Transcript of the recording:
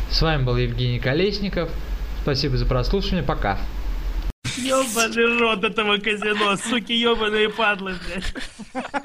С вами был Евгений Колесников. Спасибо за прослушивание. Пока. Ёбаный рот этого казино, суки, ёбаные падлы, блядь.